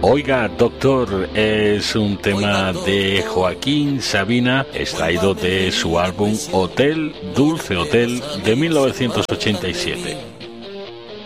Oiga, doctor, es un tema de Joaquín Sabina, extraído de su álbum Hotel, Dulce Hotel, de 1987.